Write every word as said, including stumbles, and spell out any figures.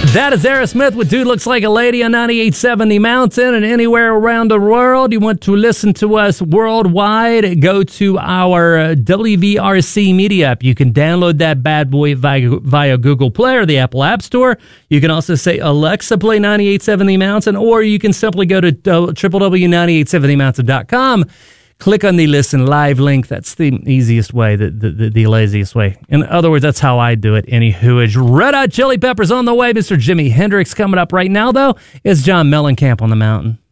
That is Aerosmith with Dude Looks Like a Lady on ninety-eight point seven The Mountain, and anywhere around the world you want to listen to us worldwide, go to our W V R C Media app. You can download that bad boy via, via Google Play or the Apple App Store. You can also say, Alexa, play ninety-eight point seven The Mountain, or you can simply go to w w w dot ninety-eight point seven the mountain dot com. Click on the Listen Live link. That's the easiest way, the, the, the, the laziest way. In other words, that's how I do it. Anywho, it's Red Hot Chili Peppers on the way. Mister Jimi Hendrix coming up right now, though. It's John Mellencamp on the mountain.